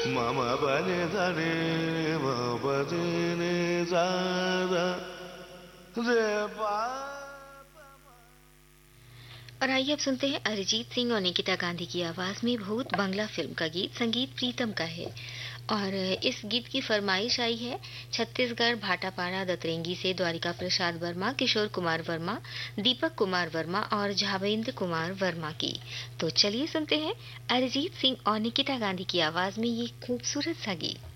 मम पनि धनि म पनि नि सा धा रे पा। और आइए अब सुनते हैं अरिजीत सिंह और निकिता गांधी की आवाज में भूत बंगला फिल्म का गीत। संगीत प्रीतम का है और इस गीत की फरमाइश आई है छत्तीसगढ़ भाटापाड़ा दतरेंगी से द्वारिका प्रसाद वर्मा, किशोर कुमार वर्मा, दीपक कुमार वर्मा और झावेंद्र कुमार वर्मा की। तो चलिए सुनते हैं अरिजीत सिंह और निकिता गांधी की आवाज में ये खूबसूरत सा गीत।